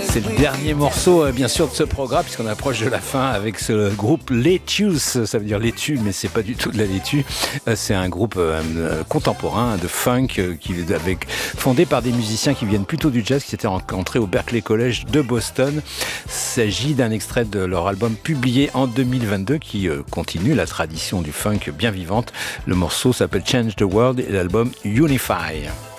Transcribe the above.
C'est le dernier morceau, bien sûr, de ce programme, puisqu'on approche de la fin avec ce groupe Lettuce. Ça veut dire laitue, mais c'est pas du tout de la laitue. C'est un groupe contemporain de funk fondé par des musiciens qui viennent plutôt du jazz, qui s'étaient rencontrés au Berklee College de Boston. Il s'agit d'un extrait de leur album publié en 2022 qui continue la tradition du funk bien vivante. Le morceau s'appelle Change the World et l'album Unify.